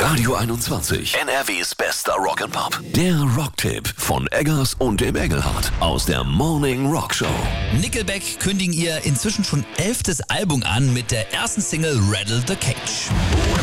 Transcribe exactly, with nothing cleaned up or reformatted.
Radio einundzwanzig, N R Ws bester Rock'n'Pop. Der Rocktipp von Eggers und dem Engelhardt aus der Morning Rock Show. Nickelback kündigen ihr inzwischen schon elftes Album an mit der ersten Single Rattle the Cage.